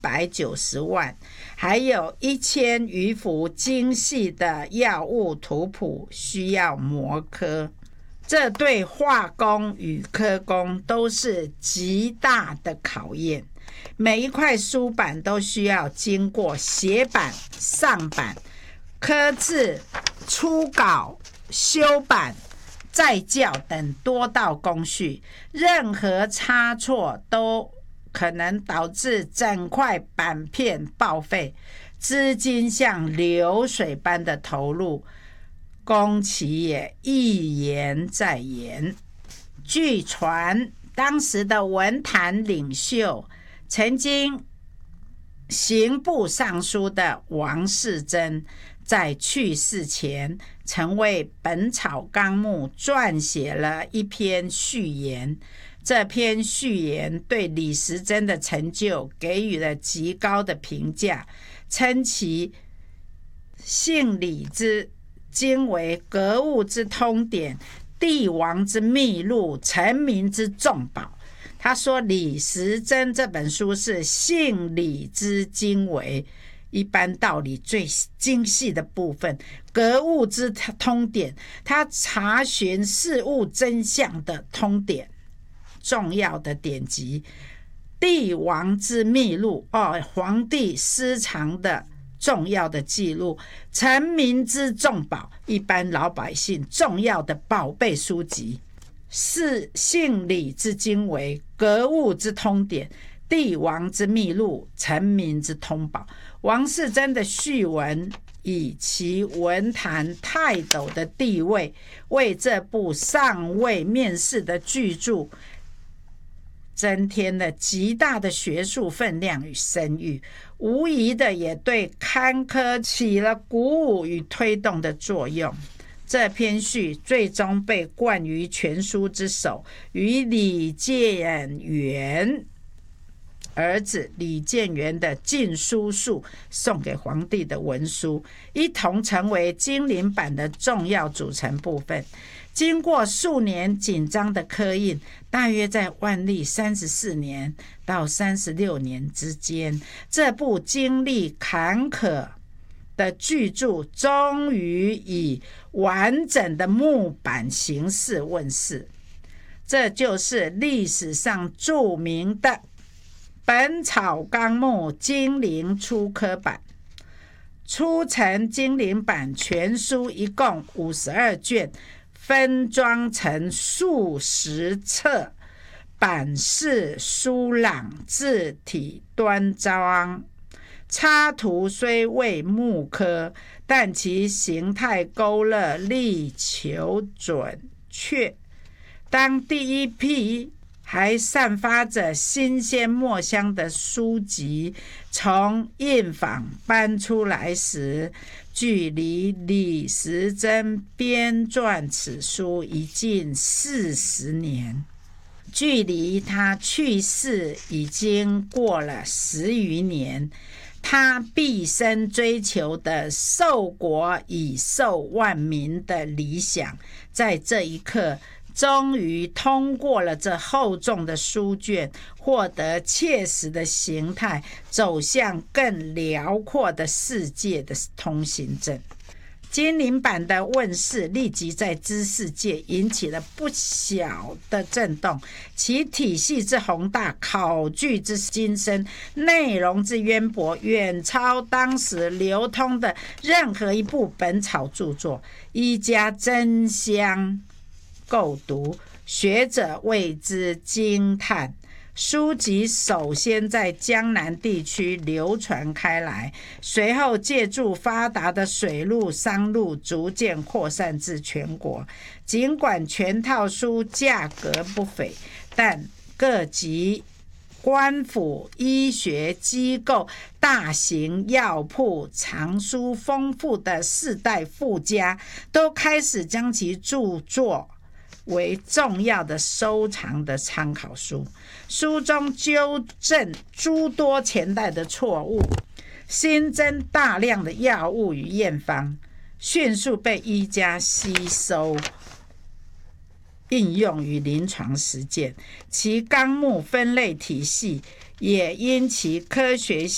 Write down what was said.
190万，还有1000余幅精细的药物图谱需要磨刻。这对化工与科工都是极大的考验。每一块书版都需要经过写版、上版、刻字、初稿、修版、再校等多道工序，任何差错都可能导致整块板片报废，资金像流水般的投入，工期也一延再延。据传，当时的文坛领袖，曾经刑部尚书的王士祯，在去世前曾为《本草纲目》撰写了一篇序言。这篇序言对李时珍的成就给予了极高的评价，称其姓李之经为格物之通典，帝王之秘录，臣民之重宝。他说李时珍这本书是姓李之经纬，一般道理最精细的部分，格物之通典，他查询事物真相的通典，重要的典籍，帝王之秘录，皇帝私藏的重要的记录，臣民之重宝，一般老百姓重要的宝贝书籍，是姓李之经纬，格物之通典，帝王之秘录，臣民之通宝。王士祯的序文以其文坛泰斗的地位，为这部尚未面世的巨著增添了极大的学术分量与声誉，无疑的也对刊刻起了鼓舞与推动的作用。这篇序最终被冠于全书之首，与李建元儿子李建元的禁书术送给皇帝的文书，一同成为金陵版的重要组成部分。经过数年紧张的刻印，大约在万历34年到36年之间，这部经历坎坷的巨著终于以完整的木版形式问世。这就是历史上著名的《本草纲目》金陵初刻版。初成金陵版全书一共52卷，分装成数十册，版式疏朗，字体端庄。插图虽未木刻，但其形态勾勒力求准确。当第一批还散发着新鲜墨香的书籍从印坊搬出来时，距离李时珍编撰此书已近40年，距离他去世已经过了10余年。他毕生追求的受国以受万民的理想，在这一刻终于通过了这厚重的书卷，获得切实的形态，走向更辽阔的世界的通行证。金陵版的问世立即在知识界引起了不小的震动，其体系之宏大，考据之精深，内容之渊博，远超当时流通的任何一部本草著作，一家争相购读，学者为之惊叹。书籍首先在江南地区流传开来，随后借助发达的水路、商路，逐渐扩散至全国。尽管全套书价格不菲，但各级官府、医学机构、大型药铺、藏书丰富的士大富家，都开始将其著作为重要的收藏的参考书。书中纠正诸多前代的错误，新增大量的药物与验方，迅速被医家吸收应用于临床实践。其纲目分类体系也因其科学性